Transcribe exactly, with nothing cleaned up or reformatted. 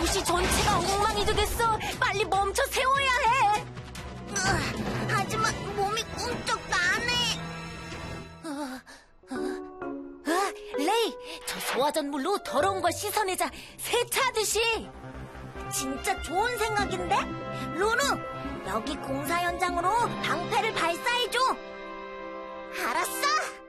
도시 전체가 엉망이 되겠어. 빨리 멈춰 세워야 해. 으, 하지만 몸이 꿈쩍 나네. 어, 어, 어, 레이, 저 소화전물로 더러운 걸 씻어내자. 세차하듯이. 진짜 좋은 생각인데? 루루, 여기 공사 현장으로 방패를 발사해줘. 알았어.